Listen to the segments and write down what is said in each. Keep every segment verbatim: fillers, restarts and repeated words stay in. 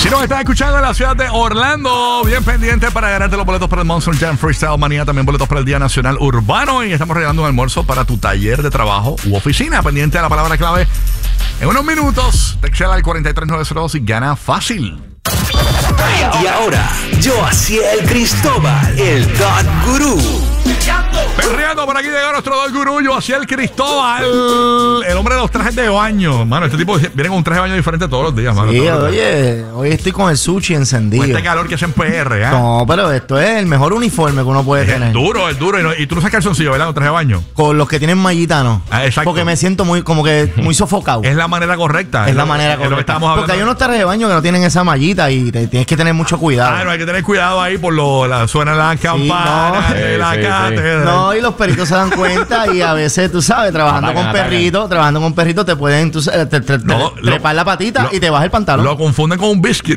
Si nos estás escuchando en la ciudad de Orlando, bien pendiente para ganarte los boletos para el Monster Jam Freestyle Manía, también boletos para el Día Nacional Urbano, y estamos regalando un almuerzo para tu taller de trabajo u oficina. Pendiente a la palabra clave en unos minutos. Texela al cuatro tres nueve cero dos y gana fácil. Y ahora, Yoasiel Cristóbal, el God Gurú. Perreando por aquí llega nuestro dos gurú, Yoasiel Cristóbal, el hombre de los trajes de baño. Mano, este tipo viene con un traje de baño diferente todos los días, mano. Sí, oye, hoy estoy con el sushi encendido. Con este calor que hace en P R, ¿eh? No, pero esto es el mejor uniforme que uno puede Es tener. duro, es duro. Y, no, y tú no usas calzoncillo, ¿verdad? Con traje de baño. Con los que tienen mallita, ¿no? Ah, exacto. Porque me siento muy, como que muy sofocado. Es la manera correcta. Es la manera correcta. Es lo que estamos hablando. Porque hay unos trajes de baño que no tienen esa mallita y te, tienes que tener mucho cuidado. Claro, hay que tener cuidado ahí por lo, la, suena la campana no. de la Sí, sí, cátedra. sí. No, y los perritos se dan cuenta y a veces, tú sabes, trabajando Atacan, con atacan. perritos, trabajando con perritos te pueden tú sabes, te, te, No, te- lo- trepar la patita lo- y te baja el pantalón. Lo confunden con un biscuit.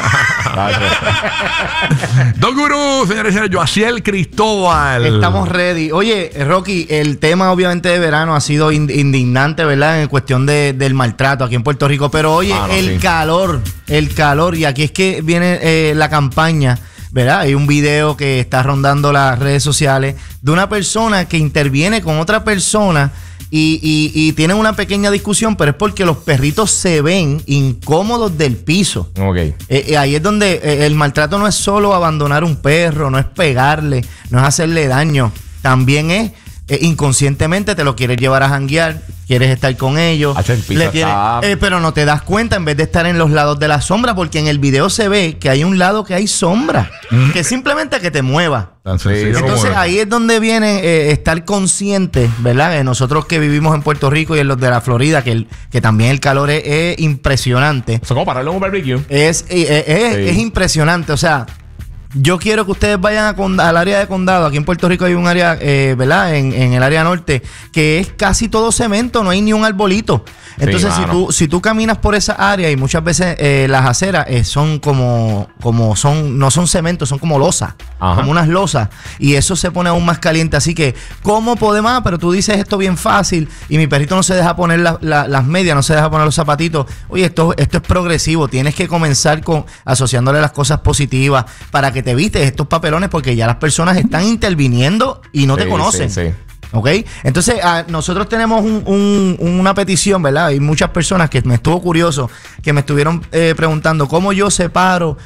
Don Gurú, señores y señores, Yoasiel Cristóbal. Estamos ready. Oye, Rocky, el tema obviamente de verano ha sido in- indignante, ¿verdad? En cuestión de, del maltrato aquí en Puerto Rico. Pero oye, Ah, no, el sí. calor, el calor. Y aquí es que viene eh, la campaña, ¿verdad? Hay un video que está rondando las redes sociales de una persona que interviene con otra persona y, y, y tienen una pequeña discusión, pero es porque los perritos se ven incómodos del piso. Ok. Eh, eh, ahí es donde eh, el maltrato no es solo abandonar un perro, no es pegarle, no es hacerle daño. También es eh, inconscientemente te lo quieres llevar a janguear, quieres estar con ellos. Hacho, el piso le tienes- está- eh, pero no te das cuenta en vez de estar en los lados de la sombra, porque en el video se ve que hay un lado que hay sombra, que es simplemente que te mueva. Tan sencillo como Entonces eso. ahí es donde viene eh, estar consciente, ¿verdad? Eh, nosotros que vivimos en Puerto Rico y en los de la Florida, que, el, que también el calor es, es impresionante. Eso como pararlo en un barbecue. Es, eh, eh, es, Sí. es impresionante, o sea, yo quiero que ustedes vayan a Conda- al área de Condado. Aquí en Puerto Rico hay un área, eh, ¿verdad? En, en el área norte, que es casi todo cemento, no hay ni un arbolito. Entonces, Sí, si mano. tú si tú caminas por esa área y muchas veces eh, las aceras eh, son como, como son, no son cemento, son como losas, Ajá. como unas losas, y eso se pone aún más caliente. Así que, ¿cómo podemos? Ah, pero tú dices esto bien fácil y mi perrito no se deja poner la- la- las medias, no se deja poner los zapatitos. Oye, esto, esto es progresivo. Tienes que comenzar con asociándole las cosas positivas para que te evites estos papelones, porque ya las personas están interviniendo y no te Sí, conocen. sí, sí. ¿Ok? Entonces, ah, nosotros tenemos un- un- una petición, ¿verdad? Hay muchas personas que me estuvo curioso, que me estuvieron eh, preguntando cómo yo separo